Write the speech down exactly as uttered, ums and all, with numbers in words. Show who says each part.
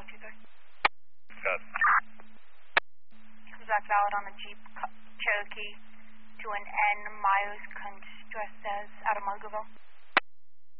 Speaker 1: two three.
Speaker 2: Discuss.
Speaker 1: Comes back valid on the Jeep Cherokee to an N. Myers Contreras out of Margaretville.